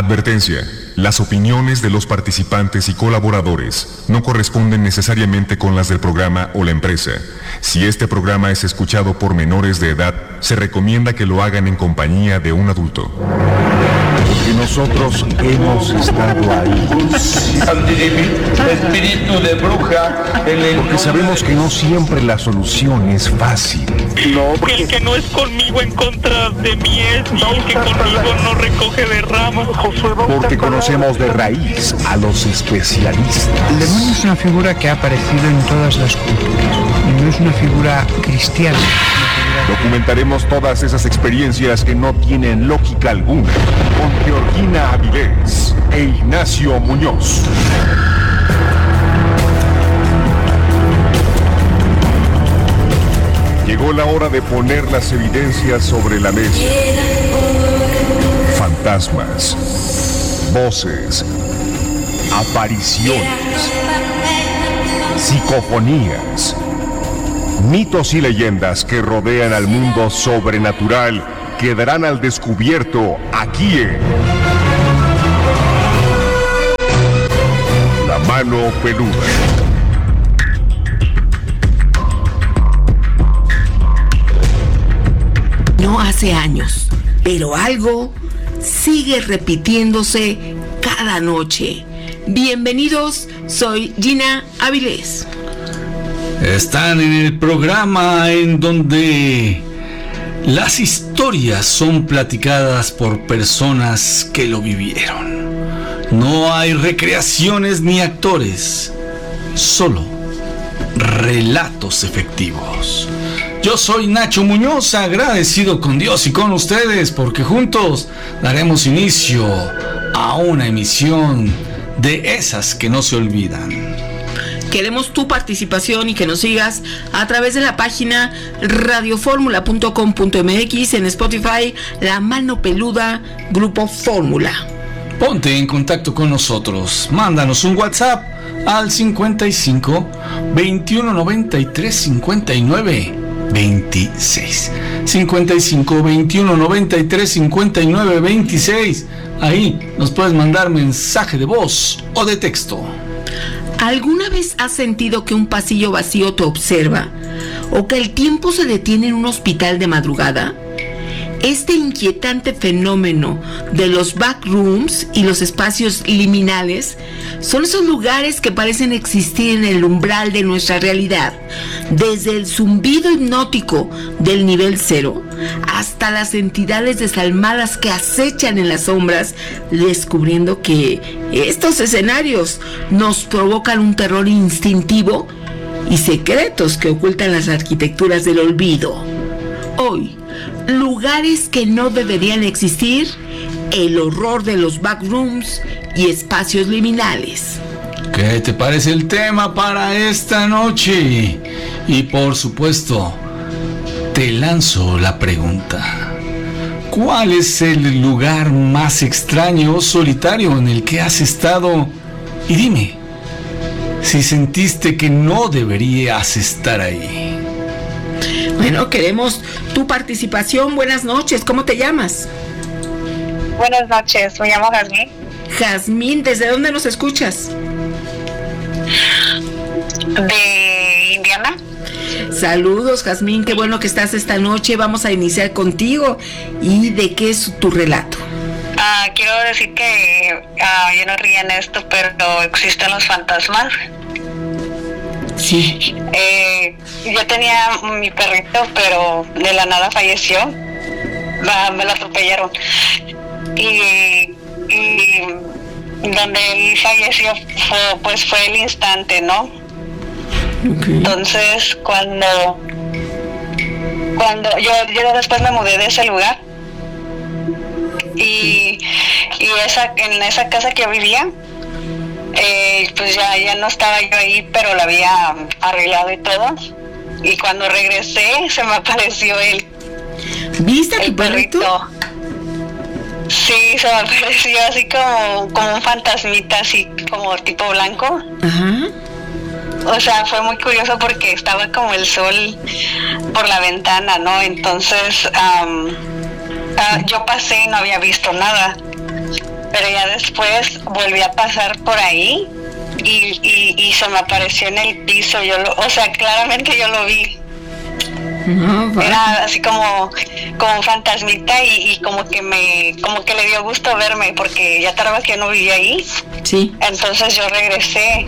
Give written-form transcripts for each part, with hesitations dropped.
Advertencia. Las opiniones de los participantes y colaboradores no corresponden necesariamente con las del programa o la empresa. Si este programa es escuchado por menores de edad, se recomienda que lo hagan en compañía de un adulto. Porque nosotros hemos estado ahí. Espíritu de bruja. Porque sabemos que no siempre la solución es fácil. Que el que no es conmigo en contra de mí es, y el que conmigo no recoge de ramas. Porque conocemos de raíz a los especialistas. El demonio es una figura que ha aparecido en todas las culturas y no es una figura cristiana. Documentaremos todas esas experiencias que no tienen lógica alguna con Georgina Avilés e Ignacio Muñoz. Llegó la hora de poner las evidencias sobre la mesa. Fantasmas, voces, apariciones, psicofonías, mitos y leyendas que rodean al mundo sobrenatural quedarán al descubierto aquí en La Mano Peluda. No hace años, pero algo sigue repitiéndose cada noche. Bienvenidos, soy Gina Avilés. Están en el programa en donde las historias son platicadas por personas que lo vivieron. No hay recreaciones ni actores, solo relatos efectivos. Yo soy Nacho Muñoz, agradecido con Dios y con ustedes, porque juntos daremos inicio a una emisión de esas que no se olvidan. Queremos tu participación y que nos sigas a través de la página radioformula.com.mx, en Spotify, La Mano Peluda, Grupo Fórmula. Ponte en contacto con nosotros, mándanos un WhatsApp al 55 21 93 59 26. 55 21 93 59 26. Ahí nos puedes mandar mensaje de voz o de texto. ¿Alguna vez has sentido que un pasillo vacío te observa o que el tiempo se detiene en un hospital de madrugada? Este inquietante fenómeno de los backrooms y los espacios liminales son esos lugares que parecen existir en el umbral de nuestra realidad, desde el zumbido hipnótico del nivel 0 hasta las entidades desalmadas que acechan en las sombras, descubriendo que estos escenarios nos provocan un terror instintivo y secretos que ocultan las arquitecturas del olvido. Hoy, lugares que no deberían existir, el horror de los backrooms y espacios liminales. ¿Qué te parece el tema para esta noche? Y por supuesto, te lanzo la pregunta. ¿Cuál es el lugar más extraño o solitario en el que has estado? Y dime, si sentiste que no deberías estar ahí. Bueno, queremos tu participación. Buenas noches, ¿cómo te llamas? Buenas noches, me llamo Jazmín. Jazmín, ¿desde dónde nos escuchas? De Indiana. Saludos, Jazmín, qué bueno que estás esta noche. Vamos a iniciar contigo. ¿Y de qué es tu relato? Quiero decir que yo no río en esto, pero existen los fantasmas. Sí. Yo tenía mi perrito, pero de la nada falleció. Me lo atropellaron. Y donde él falleció fue el instante, ¿no? Okay. Entonces, cuando yo después me mudé de ese lugar, y en esa casa que vivía, pues ya no estaba yo ahí, pero la había arreglado y todo. Y cuando regresé, se me apareció él. ¿Viste a tu perrito? Sí, se me apareció así como un fantasmita, así como tipo blanco. Ajá. O sea, fue muy curioso porque estaba como el sol por la ventana, ¿no? Entonces, yo pasé y no había visto nada. pero ya después volví a pasar por ahí y se me apareció en el piso. O sea, claramente yo lo vi. Era así como un fantasmita y como que le dio gusto verme, porque ya tardaba que yo no vivía ahí. Sí. Entonces yo regresé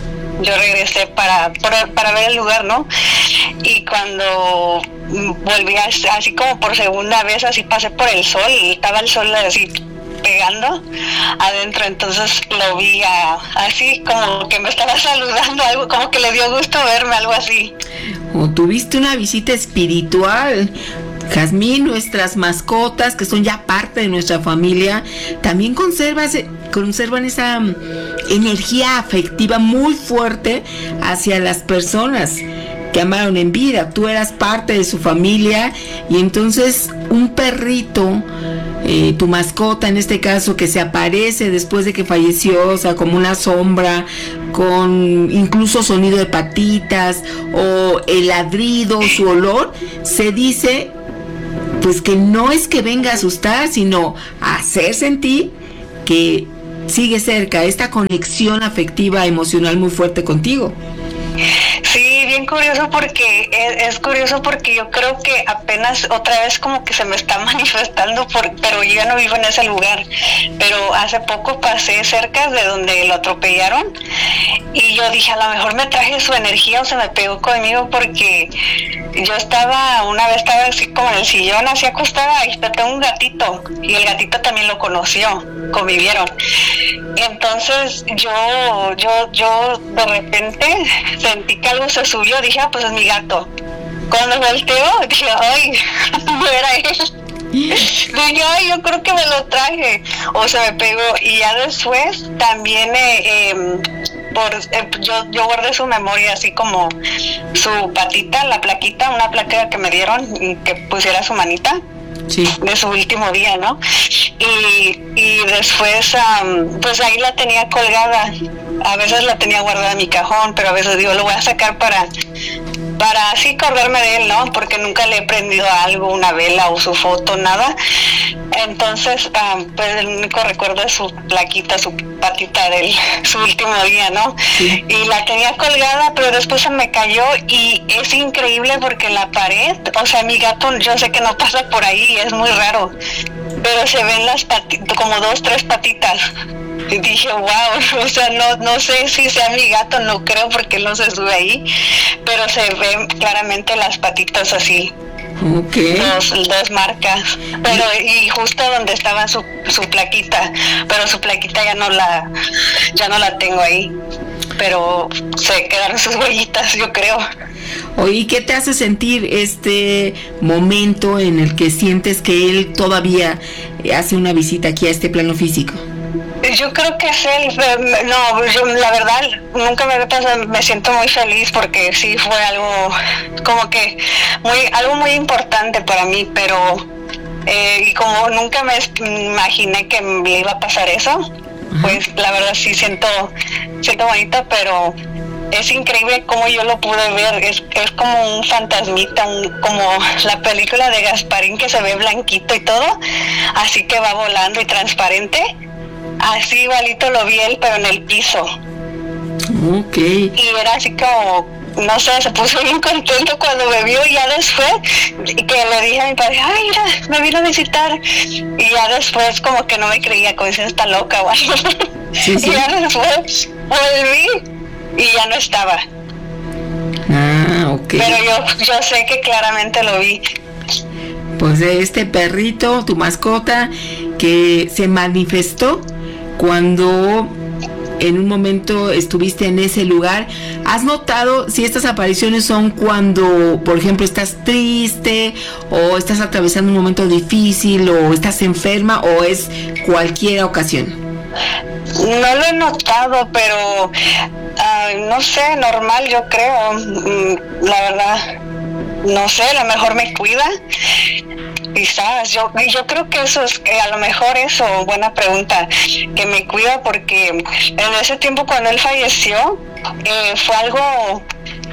para ver el lugar, ¿no? Y cuando volví así como por segunda vez, así pasé por el sol, y estaba el sol así pegando adentro, entonces lo vi así como que me estaba saludando, algo como que le dio gusto verme, algo así. O tuviste una visita espiritual. Jazmín, nuestras mascotas, que son ya parte de nuestra familia, también conservan esa energía afectiva muy fuerte hacia las personas que amaron en vida. Tú eras parte de su familia, y entonces un perrito, tu mascota en este caso, que se aparece después de que falleció, o sea, como una sombra, con incluso sonido de patitas o el ladrido, su olor, se dice pues que no es que venga a asustar, sino a hacer sentir que sigue cerca, esta conexión afectiva, emocional muy fuerte contigo. Sí, bien curioso, porque es curioso porque yo creo que apenas otra vez como que se me está manifestando, pero yo ya no vivo en ese lugar, pero hace poco pasé cerca de donde lo atropellaron y yo dije, a lo mejor me traje su energía o se me pegó conmigo, porque yo una vez estaba así como en el sillón, así acostada, y tengo un gatito, y el gatito también lo conoció, convivieron. Entonces yo de repente sentí que algo se subió, dije, pues es mi gato. Cuando volteo, dije, ay, no era él. Dije, ay, yo creo que me lo traje, o se me pegó. Y ya después también yo guardé su memoria, así como su patita, una plaquita que me dieron, que pusiera su manita. Sí. De su último día, ¿no? Y después pues ahí la tenía colgada. A veces la tenía guardada en mi cajón, pero a veces digo, lo voy a sacar para así acordarme de él, ¿no? Porque nunca le he prendido algo, una vela o su foto, nada. Entonces, pues el único recuerdo es su plaquita, su patita de su último día, ¿no? Sí. Y la tenía colgada, pero después se me cayó, y es increíble porque en la pared, o sea, mi gato, yo sé que no pasa por ahí, es muy raro, pero se ven las patitas, como 2, 3 patitas. Y dije, wow, o sea, no sé si sea mi gato, no creo, porque él no se sube ahí, pero se ven claramente las patitas así. Okay. Dos marcas, pero y justo donde estaba su plaquita, pero su plaquita ya no la tengo ahí, pero se quedaron sus huellitas, yo creo. Oye, ¿qué te hace sentir este momento en el que sientes que él todavía hace una visita aquí a este plano físico? Yo creo que es él. No, yo la verdad nunca me había pasado, me siento muy feliz porque sí fue algo como que algo muy importante para mí, pero y como nunca me imaginé que me iba a pasar eso, pues la verdad sí siento bonito, pero es increíble cómo yo lo pude ver. Es como un fantasmita, como la película de Gasparín, que se ve blanquito y todo, así que va volando y transparente. Así igualito lo vi él, pero en el piso. Okay. Y era así como, no sé, se puso bien contento cuando me vio, y ya después que le dije a mi padre, ay, mira, me vino a visitar. Y ya después como que no me creía, como si está loca o algo. Sí. Y ya después volví y ya no estaba. Okay. Pero yo sé que claramente lo vi. Pues este perrito, tu mascota, que se manifestó cuando en un momento estuviste en ese lugar. ¿Has notado si estas apariciones son cuando, por ejemplo, estás triste o estás atravesando un momento difícil o estás enferma, o es cualquier ocasión? No lo he notado, pero no sé, normal, yo creo. La verdad, no sé, a lo mejor me cuida. Quizás, yo creo que eso es, a lo mejor eso, buena pregunta, que me cuida, porque en ese tiempo cuando él falleció, fue algo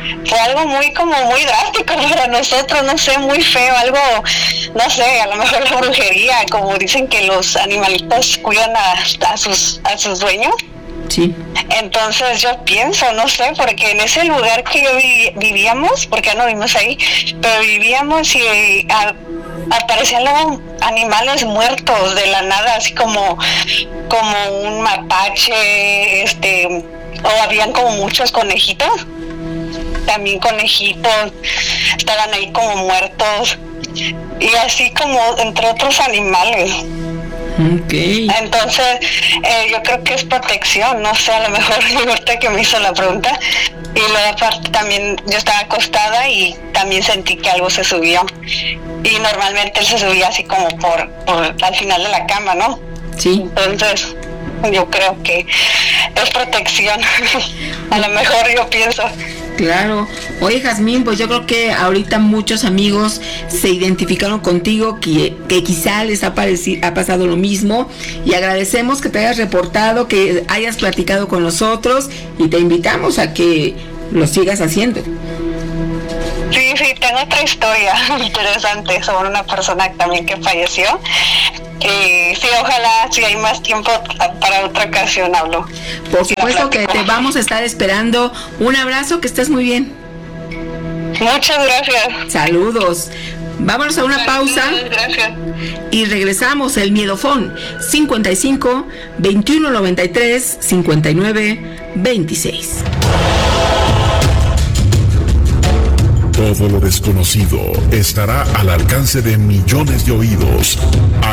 fue algo muy drástico para nosotros, no sé, muy feo, algo, no sé, a lo mejor la brujería, como dicen que los animalitos cuidan a sus dueños. Sí. Entonces yo pienso, no sé, porque en ese lugar que yo vivíamos, porque ya no vivimos ahí, pero vivíamos y aparecían luego animales muertos de la nada, así como un mapache, o habían como muchos conejitos, también conejitos, estaban ahí como muertos, y así como entre otros animales. Okay. Entonces, yo creo que es protección, no sé, a lo mejor ahorita que me hizo la pregunta, y luego aparte también yo estaba acostada y también sentí que algo se subió, y normalmente él se subía así como por al final de la cama, ¿no? Sí. Entonces, yo creo que es protección, a lo mejor yo pienso. Claro. Oye, Jazmín, pues yo creo que ahorita muchos amigos se identificaron contigo, que quizá les ha pasado lo mismo, y agradecemos que te hayas reportado, que hayas platicado con nosotros, y te invitamos a que lo sigas haciendo. Sí, tengo otra historia interesante sobre una persona también que falleció. Sí, ojalá, si hay más tiempo para otra ocasión hablo. Por supuesto que te vamos a estar esperando. Un abrazo, que estés muy bien. Muchas gracias. Saludos. Vámonos a una pausa. Gracias. Y regresamos. El Miedofón 55 21 93 59 26. Todo lo desconocido estará al alcance de millones de oídos.